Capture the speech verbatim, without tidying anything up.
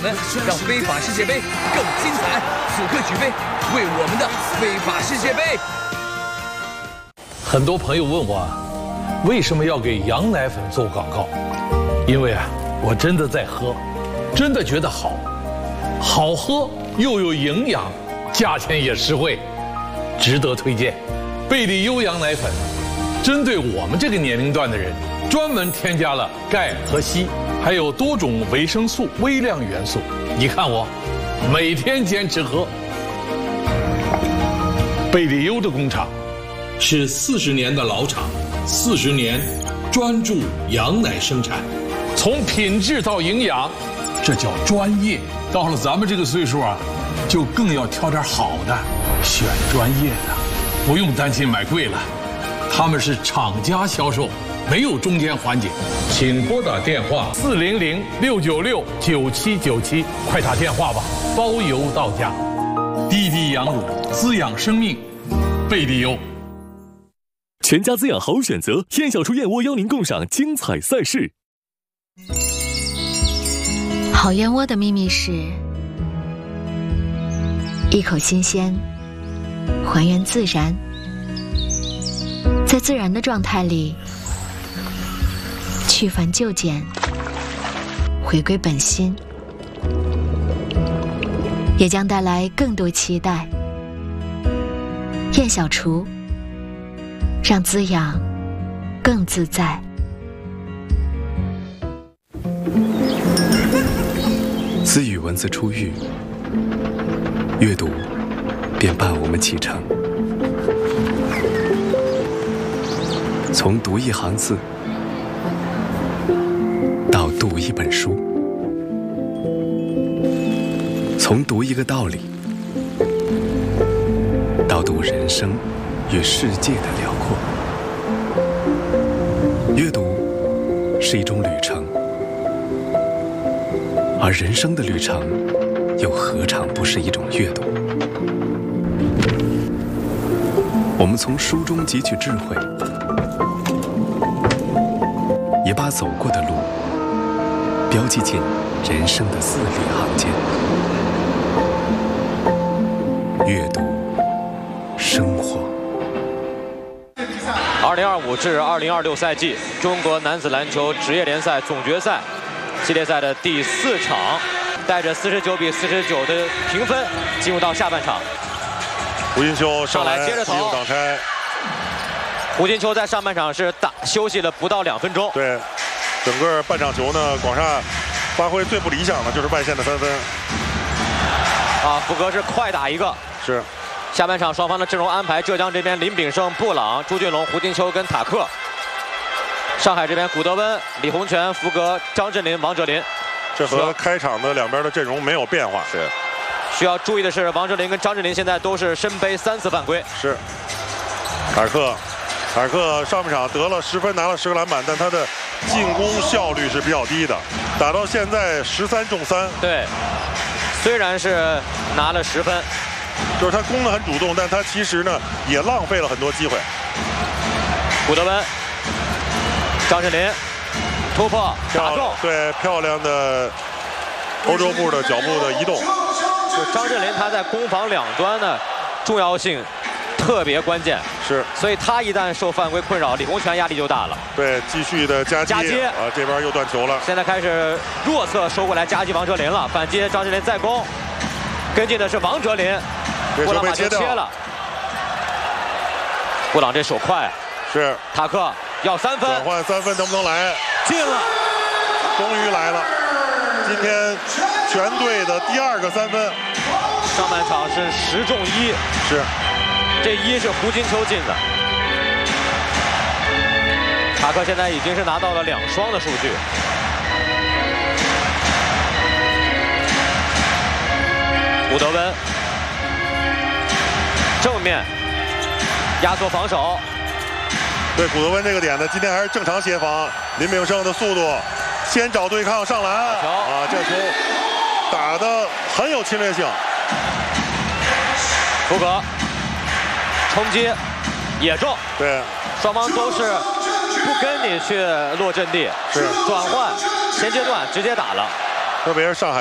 们，让非法世界杯更精彩。此刻举杯，为我们的非法世界杯。 很多朋友问我啊，为什么要给羊奶粉做广告？因为啊，我真的在喝，真的觉得好，好喝又有营养，价钱也实惠，值得推荐。贝利优羊奶粉，针对我们这个年龄段的人，专门添加了钙和硒，还有多种维生素、微量元素。你看我，每天坚持喝。贝利优的工厂是四十年的老厂，四十年专注羊奶生产，从品质到营养，这叫专业。到了咱们这个岁数啊，就更要挑点好的，选专业的，不用担心买贵了。他们是厂家销售，没有中间环节。请拨打电话四零零六九六九七九七，快打电话吧，包邮到家。滴滴羊乳，滋养生命，贝利优。 全家滋养好选择，燕小厨燕窝邀您共赏精彩赛事。 好燕窝的秘密是一口新鲜，还原自然，在自然的状态里去繁就简，回归本心，也将带来更多期待。燕小厨，让滋养更自在。 自与文字初遇，阅读便伴我们启程。从读一行字到读一本书，从读一个道理到读人生与世界的辽阔。阅读是一种旅程，而人生的旅程又何尝不是一种阅读？我们从书中汲取智慧，也把走过的路标记进人生的字里行间。阅读生活。 二零二五至二零二六赛季中国男子篮球职业联赛总决赛系列赛的第四场，带着四十九比四十九的评分进入到下半场。 胡金秋上来接着投，胡金秋在上半场是打休息了不到两分钟。 对，整个半场球呢，广厦发挥最不理想的就是外线的三分。 啊，福格是快打一个。 是。 下半场双方的阵容安排，浙江这边林炳胜、布朗、朱俊龙、胡金秋跟塔克。上海这边古德温、李洪权、福格、张镇麟、王哲林。 这和开场的两边的阵容没有变化。 是。需要注意的是，王哲林跟张镇麟现在都是身背三次犯规。 是。塔尔克，塔尔克上半场得了十分，拿了十个篮板，但他的进攻效率是比较低的，打到现在十三中三。 对，虽然是拿了十分， 就是他攻得很主动，但他其实呢也浪费了很多机会。 古德温、张镇麟突破打中， 对，漂亮的欧洲步的脚步的移动。 就张镇麟他在攻防两端的重要性特别关键， 是， 所以他一旦受犯规困扰，李洪权压力就大了。 对，继续的夹击， 夹击啊，这边又断球了。 现在开始弱侧收过来夹击王哲林了，反击张镇麟再攻，跟进的是王哲林，布朗把球切了。布朗这手快， 是。 塔克要三分， 转换三分能不能来？ 进了， 终于来了。今天全队的第二个三分。 上半场是十中一， 是。 这一是胡金秋进的。塔克现在已经是拿到了两双的数据。古德温正面压缩防守。 对古德温这个点呢，今天还是正常协防。林炳胜的速度，先找对抗上篮啊，这球打得很有侵略性。 福格冲击也中， 对， 双方都是不跟你去落阵地， 是转换前阶段直接打了， 特别是上海。